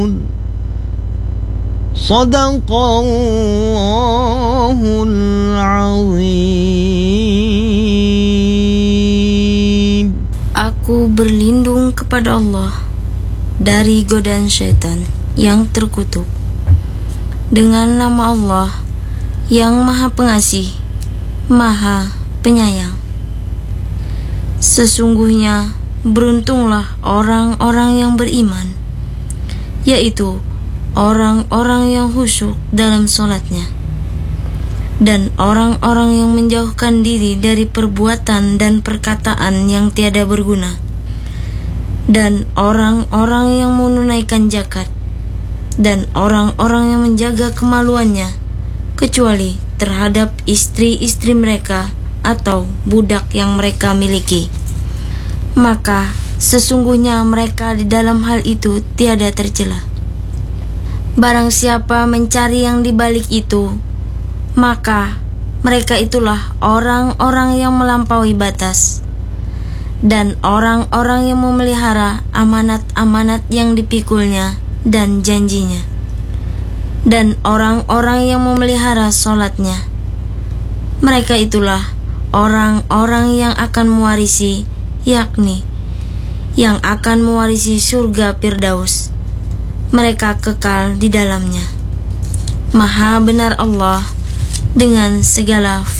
Sadaqallahul azim. Aku berlindung kepada Allah dari godaan syaitan yang terkutuk dengan nama Allah yang Maha Pengasih, Maha Penyayang. Sesungguhnya beruntunglah orang-orang yang beriman, yaitu orang-orang yang khusyuk dalam sholatnya, dan orang-orang yang menjauhkan diri dari perbuatan dan perkataan yang tiada berguna, dan orang-orang yang menunaikan zakat, dan orang-orang yang menjaga kemaluannya, kecuali terhadap istri-istri mereka atau budak yang mereka miliki. Maka sesungguhnya mereka di dalam hal itu tiada tercela. Barang siapa mencari yang dibalik itu, maka mereka itulah orang-orang yang melampaui batas, dan orang-orang yang memelihara amanat-amanat yang dipikulnya dan janjinya, dan orang-orang yang memelihara sholatnya. Mereka itulah orang-orang yang akan mewarisi, yakni yang akan mewarisi surga Firdaus. Mereka kekal di dalamnya. Maha benar Allah dengan segala